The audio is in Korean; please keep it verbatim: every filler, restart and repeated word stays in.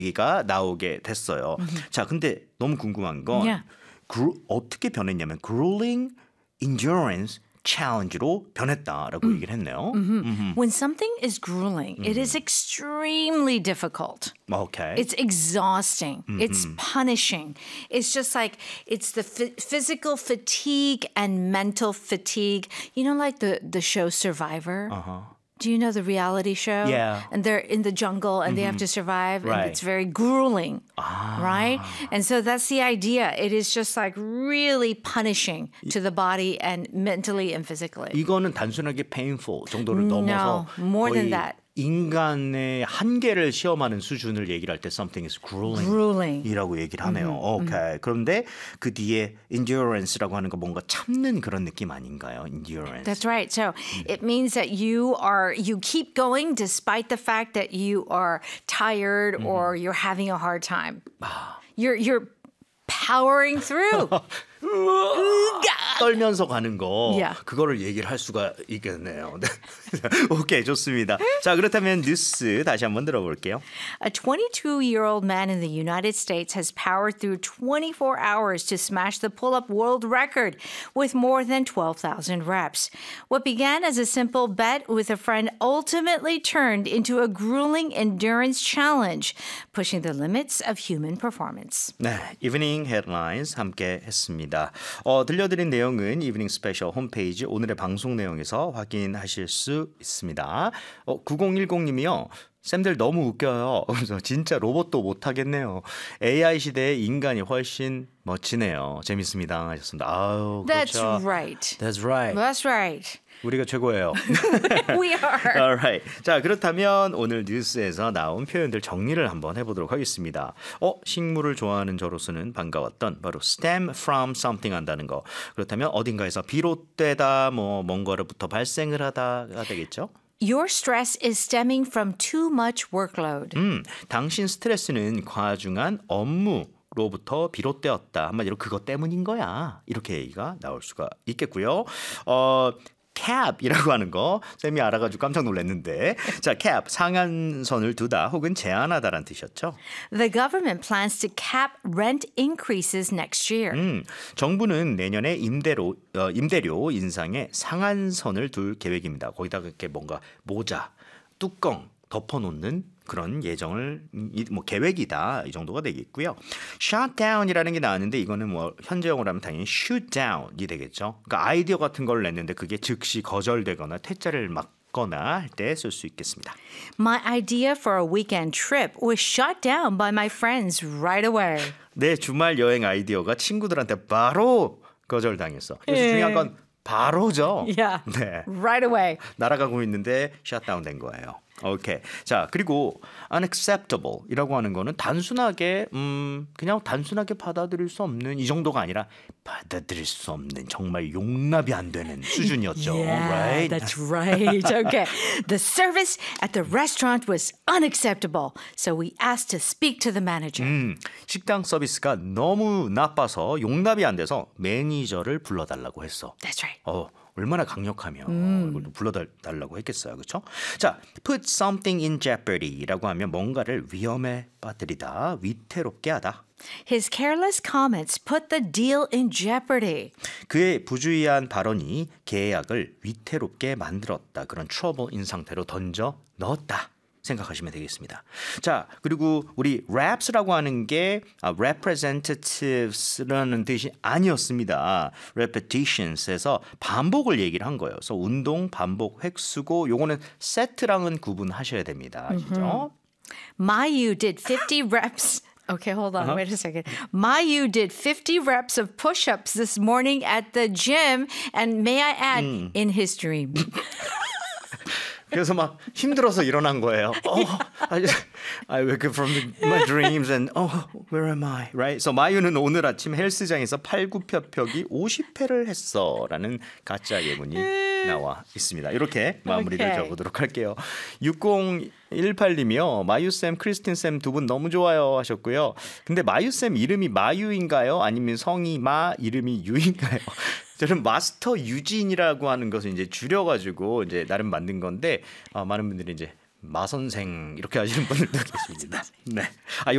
얘기가 나오게 됐어요. 자, 근데 너무 궁금한 건 Yeah. 그, 어떻게 변했냐면 grueling endurance challenge로 변했다라고 얘기를 했네요. When something is grueling, it is extremely difficult. Okay. It's exhausting. It's punishing. It's just like it's the phy- physical fatigue and mental fatigue. You know, like the, the show Survivor? uh-huh. Do you know the reality show? Yeah. And they're in the jungle and they have to survive. Right. And it's very grueling. Right? And so that's the idea. It is just like really punishing to the body and mentally and physically. 이거는 단순하게 painful 정도를 넘어서 No, more than 거의 that. 인간의 한계를 시험하는 수준을 얘기를 할 때 something is grueling, Grueling. 이라고 얘기를 하네요. 오케이. 그런데 그 뒤에 endurance라고 하는 거 뭔가 참는 그런 느낌 아닌가요? endurance. That's right. So it means that you are you keep going despite the fact that you are tired or you're having a hard time. You're you're powering through. 떨면서 가는 거 Yeah. 그거를 얘기를 할 수가 있겠네요. 오케이, 좋습니다. 자, 그렇다면 뉴스 다시 한번 들어볼게요. A twenty-two-year-old man in the United States has powered through twenty-four hours to smash the pull-up world record with more than twelve thousand reps. What began as a simple bet with a friend ultimately turned into a grueling endurance challenge, pushing the limits of human performance. 네, 이브닝 헤드라인스 함께 했습니다. 어, 들려드린 내용은 이브닝 스페셜 홈페이지 오늘의 방송 내용에서 확인하실 수 있습니다. 어, 구공일공님이요. 쌤들 너무 웃겨요. 그래서 진짜 로봇도 못하겠네요. 에이아이 시대에 인간이 훨씬 멋지네요. 재밌습니다. 하셨습니다. 아유, That's 그렇죠. right. That's right. That's right. 우리가 최고예요. We are. Alright. 자, 그렇다면 오늘 뉴스에서 나온 표현들 정리를 한번 해보도록 하겠습니다. 어, 식물을 좋아하는 저로서는 반가웠던 바로 stem from something 한다는 거. 그렇다면 어딘가에서 비롯되다, 뭐 뭔가로부터 발생을 하다가 되겠죠? Your stress is stemming from too much workload. 음, 당신 스트레스는 과중한 업무로부터 비롯되었다. 한마디로 그것 때문인 거야. 이렇게 얘기가 나올 수가 있겠고요. 어, cap이라고 하는 거 쌤이 알아가지고 깜짝 놀랐는데 자, cap 상한선을 두다 혹은 제한하다라는 뜻이었죠. The government plans to cap rent increases next year. 음, 정부는 내년에 임대료, 어, 임대료 인상에 상한선을 둘 계획입니다. 거기다가 이렇게 뭔가 모자, 뚜껑 덮어놓는 그런 예정을 뭐 계획이다 이 정도가 되겠고요. shutdown이라는 게 나왔는데 이거는 뭐 현재 영어로 하면 당연히 shoot down이 되겠죠. 그러니까 아이디어 같은 걸 냈는데 그게 즉시 거절되거나 퇴짜를 막거나 할 때 쓸 수 있겠습니다. My idea for a weekend trip was shot down by my friends right away. 내 주말 여행 아이디어가 친구들한테 바로 거절당했어. 그래서 중요한 건 바로죠. Yeah. 네. Right away. 날아가고 있는데 셧다운 된 거예요. 오케이. 자, 그리고 unacceptable이라고 하는 거는 단순하게 음 그냥 단순하게 받아들일 수 없는 이 정도가 아니라 받아들일 수 없는 정말 용납이 안 되는 수준이었죠. Yeah, right? that's right. Okay. The service at the restaurant was unacceptable, so we asked to speak to the manager. 음, 식당 서비스가 너무 나빠서 용납이 안 돼서 매니저를 불러달라고 했어. That's right. 어, 얼마나 강력하면 음. 이걸 불러달라고 했겠어요. 그렇죠? 자, put something in jeopardy라고 하면 뭔가를 위험에 빠뜨리다, 위태롭게 하다. His careless comments put the deal in jeopardy. 그의 부주의한 발언이 계약을 위태롭게 만들었다. 그런 trouble인 상태로 던져 넣었다. 생각하시면 되겠습니다. 자, 그리고 우리 raps라고 하는 게 representatives라는 뜻이 아니었습니다. repetitions에서 반복을 얘기를 한 거예요. 그래서 운동, 반복, 획수고 요거는 세트랑은 구분하셔야 됩니다. 아시죠? Mayu did fifty reps. Okay, hold on. Uh-huh. Wait a second. Mayu did fifty reps of push-ups this morning at the gym, and may I add, mm. in his dream. 그래서 막 힘들어서 일어난 거예요. Oh, I, just, I wake up from the, my dreams and oh, where am I? Right? So 마유는 오늘 아침 헬스장에서 팔굽혀펴기 오십 회를 했어라는 가짜 예문이 나와 있습니다. 이렇게 마무리를 Okay. 적어보도록 할게요. 육공일팔님이요. 마유쌤, 크리스틴쌤 두 분 너무 좋아요 하셨고요. 근데 마유쌤 이름이 마유인가요? 아니면 성이 마, 이름이 유인가요? 저는 마스터 유진이라고 하는 것을 이제 줄여가지고 이제 나름 만든 건데 어, 많은 분들이 이제 마 선생 이렇게 하시는 분들도 계십니다. 네. 아,